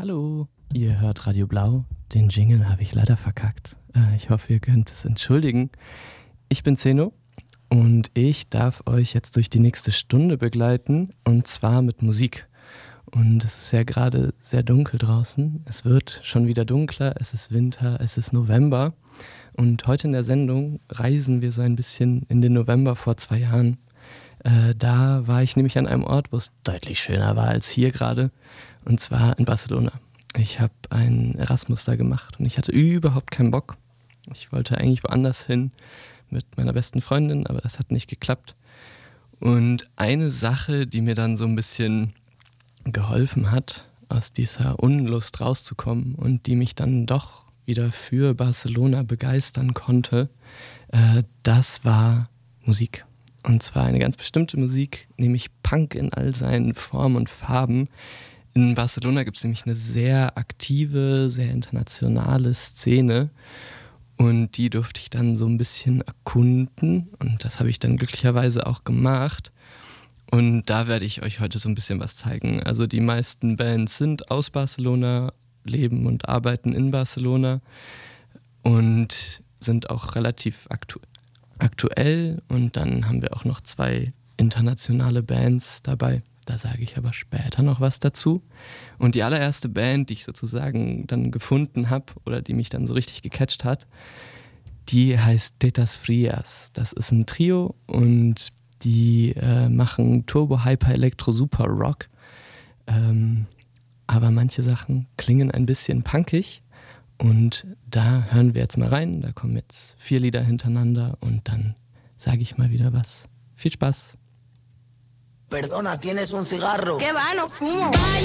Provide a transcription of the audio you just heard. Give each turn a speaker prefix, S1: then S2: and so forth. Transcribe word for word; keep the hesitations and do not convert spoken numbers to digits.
S1: Hallo, ihr hört Radio Blau. Den Jingle habe ich leider verkackt. Äh, ich hoffe, ihr könnt es entschuldigen. Ich bin Zeno und ich darf euch jetzt durch die nächste Stunde begleiten, und zwar mit Musik. Und es ist ja gerade sehr dunkel draußen. Es wird schon wieder dunkler, es ist Winter, es ist November. Und heute in der Sendung reisen wir so ein bisschen in den November vor zwei Jahren. Äh, da war ich nämlich an einem Ort, wo es deutlich schöner war als hier gerade, und zwar in Barcelona. Ich habe einen Erasmus da gemacht und ich hatte überhaupt keinen Bock. Ich wollte eigentlich woanders hin mit meiner besten Freundin, aber das hat nicht geklappt. Und eine Sache, die mir dann so ein bisschen geholfen hat, aus dieser Unlust rauszukommen und die mich dann doch wieder für Barcelona begeistern konnte, äh, das war Musik. Und zwar eine ganz bestimmte Musik, nämlich Punk in all seinen Formen und Farben. In Barcelona gibt es nämlich eine sehr aktive, sehr internationale Szene, und die durfte ich dann so ein bisschen erkunden, und das habe ich dann glücklicherweise auch gemacht. Und da werde ich euch heute so ein bisschen was zeigen. Also die meisten Bands sind aus Barcelona, leben und arbeiten in Barcelona und sind auch relativ aktu- aktuell. Und dann haben wir auch noch zwei internationale Bands dabei. Da sage ich aber später noch was dazu. Und die allererste Band, die ich sozusagen dann gefunden habe oder die mich dann so richtig gecatcht hat, die heißt Tetas Frias. Das ist ein Trio und die äh, machen Turbo, Hyper, Elektro, Super Rock. Ähm, aber manche Sachen klingen ein bisschen punkig. Und da hören wir jetzt mal rein. Da kommen jetzt vier Lieder hintereinander und dann sage ich mal wieder was. Viel Spaß!
S2: Perdona, ¿tienes un cigarro?
S3: ¿Qué va? No fumo.